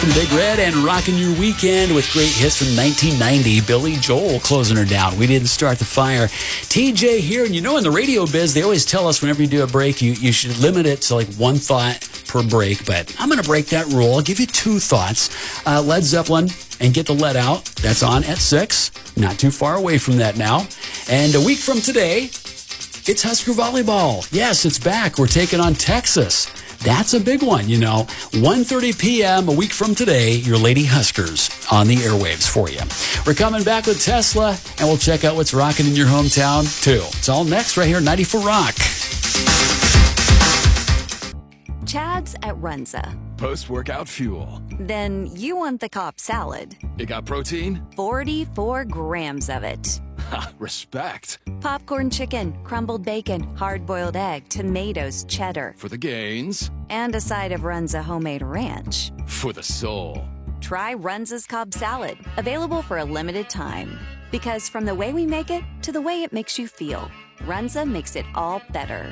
from the Big Red and rocking your weekend with great hits from 1990. Billy Joel closing her down. We didn't start the fire. TJ here, and in the radio biz, they always tell us whenever you do a break, you should limit it to like one thought per break, but I'm going to break that rule. I'll give you two thoughts. Led Zeppelin and Get the Lead Out. That's on at 6. Not too far away from that now. And a week from today, it's Husker Volleyball. Yes, it's back. We're taking on Texas. That's a big one, 1:30 p.m. a week from today, your Lady Huskers on the airwaves for you. We're coming back with Tesla, and we'll check out what's rocking in your hometown, too. It's all next right here, 94 Rock. Chad's at Runza. Post-workout fuel. Then you want the Cobb salad. It got protein? 44 grams of it. Ha, respect. Popcorn chicken, crumbled bacon, hard-boiled egg, tomatoes, cheddar. For the gains. And a side of Runza homemade ranch. For the soul. Try Runza's Cobb salad, available for a limited time. Because from the way we make it to the way it makes you feel, Runza makes it all better.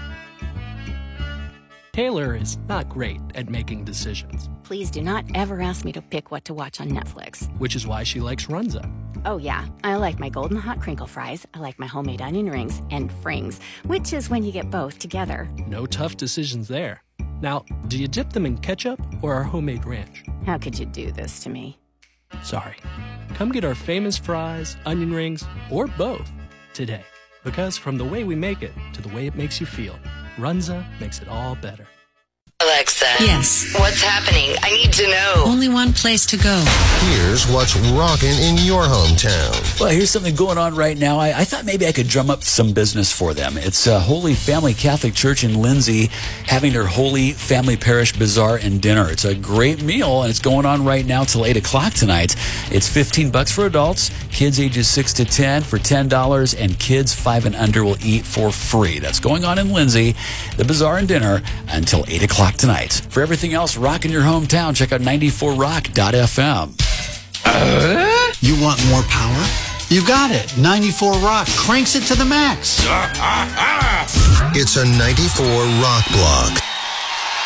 Taylor is not great at making decisions. Please do not ever ask me to pick what to watch on Netflix. Which is why she likes Runza. Oh yeah, I like my golden hot crinkle fries, I like my homemade onion rings, and frings, which is when you get both together. No tough decisions there. Now, do you dip them in ketchup or our homemade ranch? How could you do this to me? Sorry. Come get our famous fries, onion rings, or both today. Because from the way we make it to the way it makes you feel, Runza makes it all better. Alexa. Yes. What's happening? I need to know. Only one place to go. Here's what's rocking in your hometown. Well, here's something going on right now. I thought maybe I could drum up some business for them. It's Holy Family Catholic Church in Lindsay having their Holy Family Parish Bazaar and Dinner. It's a great meal, and it's going on right now till 8 o'clock tonight. It's $15 for adults, kids ages 6 to 10 for $10, and kids 5 and under will eat for free. That's going on in Lindsay, the Bazaar and Dinner, until 8 o'clock tonight. For everything else rocking your hometown, check out 94rock.fm. You want more power? You got it. 94 Rock cranks it to the max. It's a 94 Rock block.